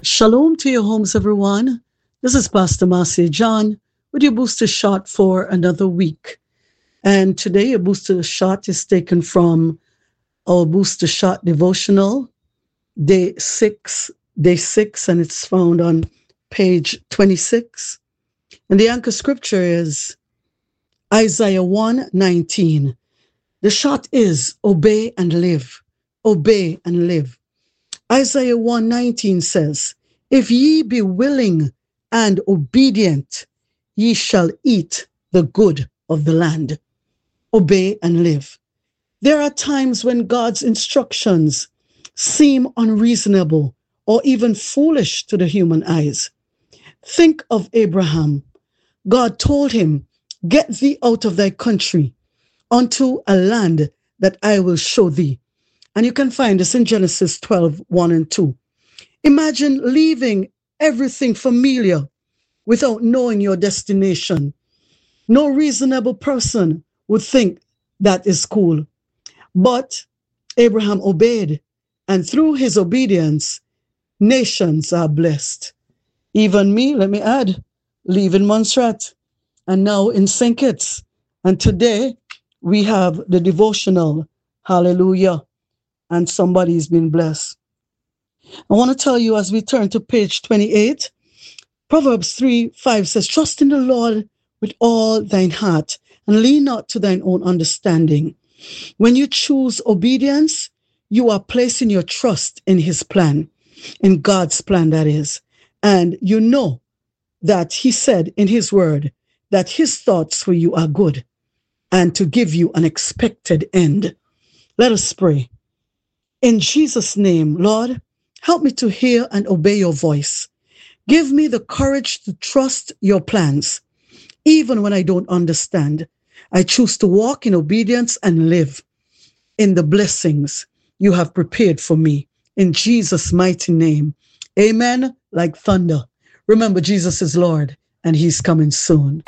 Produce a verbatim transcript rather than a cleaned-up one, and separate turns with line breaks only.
Shalom to your homes, everyone. This is Pastor Marcia John with your booster shot for another week. And today, a booster shot is taken from our booster shot devotional, day six, day six, and it's found on page twenty-six. And the anchor scripture is Isaiah one nineteen. The shot is obey and live, obey and live. Isaiah one nineteen says, if ye be willing and obedient, ye shall eat the good of the land. Obey and live. There are times when God's instructions seem unreasonable or even foolish to the human eyes. Think of Abraham. God told him, get thee out of thy country unto a land that I will show thee. And you can find this in Genesis twelve, one and two. Imagine leaving everything familiar without knowing your destination. No reasonable person would think that is cool. But Abraham obeyed, and through his obedience, nations are blessed. Even me, let me add, leaving Montserrat and now in Saint Kitts. And today we have the devotional, hallelujah, and somebody's been blessed. I want to tell you as we turn to page twenty-eight, Proverbs three, five says, trust in the Lord with all thine heart and lean not to thine own understanding. When you choose obedience, you are placing your trust in his plan, in God's plan, that is. And you know that he said in his word that his thoughts for you are good and to give you an expected end. Let us pray. In Jesus' name, Lord, help me to hear and obey your voice. Give me the courage to trust your plans, even when I don't understand. I choose to walk in obedience and live in the blessings you have prepared for me. In Jesus' mighty name, amen, like thunder. Remember, Jesus is Lord, and he's coming soon.